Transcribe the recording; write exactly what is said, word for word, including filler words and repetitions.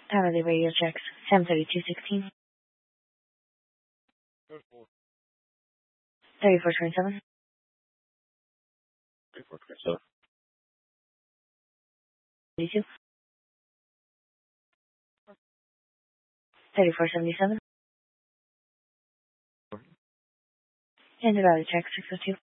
Hourly radio checks. Sam thirty-two sixteen. thirty-four twenty-seven. thirty-four twenty-seven. thirty-two. thirty-four seventy-seven. And the value check six oh two.